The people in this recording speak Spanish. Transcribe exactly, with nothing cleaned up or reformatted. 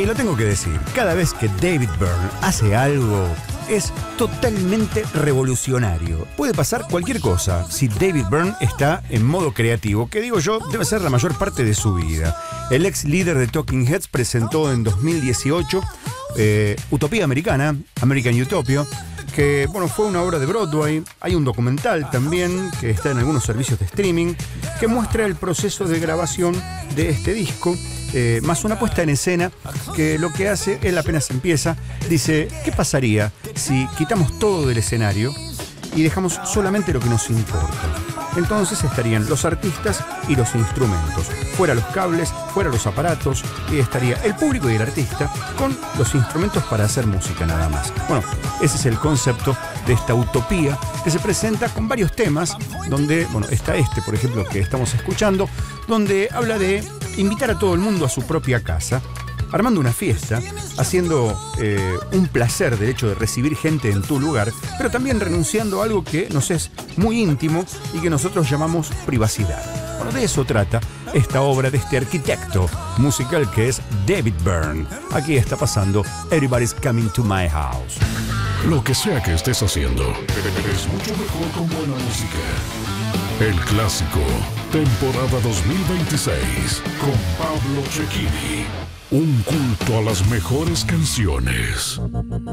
lo tengo que decir, cada vez que David Byrne hace algo, es totalmente revolucionario. Puede pasar cualquier cosa si David Byrne está en modo creativo, que digo yo, debe ser la mayor parte de su vida. El ex líder de Talking Heads presentó en dos mil dieciocho eh, Utopía Americana, American Utopia, que bueno, fue una obra de Broadway. Hay un documental también que está en algunos servicios de streaming que muestra el proceso de grabación de este disco. Eh, más una puesta en escena que lo que hace, él apenas empieza, dice, ¿qué pasaría si quitamos todo del escenario y dejamos solamente lo que nos importa? Entonces estarían los artistas y los instrumentos, fuera los cables, fuera los aparatos, y estaría el público y el artista con los instrumentos para hacer música nada más. Bueno, ese es el concepto de esta utopía que se presenta con varios temas, donde, bueno, está este, por ejemplo, que estamos escuchando, donde habla de invitar a todo el mundo a su propia casa, armando una fiesta, haciendo eh, un placer del hecho de recibir gente en tu lugar, pero también renunciando a algo que nos es muy íntimo y que nosotros llamamos privacidad. Bueno, de eso trata esta obra de este arquitecto musical que es David Byrne. Aquí está pasando Everybody's Coming to My House. Lo que sea que estés haciendo, es mucho mejor con buena música. El clásico, temporada dos mil veintiséis, con Pablo Cecchini. Un culto a las mejores canciones.